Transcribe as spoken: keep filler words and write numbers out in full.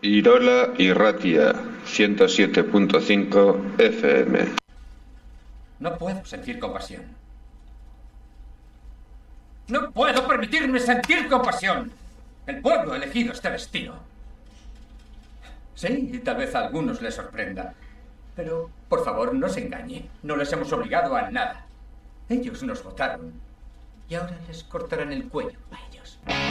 Irola y Ratia, ciento siete punto cinco F M. No puedo sentir compasión. No puedo permitirme sentir compasión. El pueblo ha elegido este destino. Sí, y tal vez a algunos les sorprenda. Pero, por favor, no se engañe. No les hemos obligado a nada. Ellos nos votaron. Y ahora les cortarán el cuello a ellos.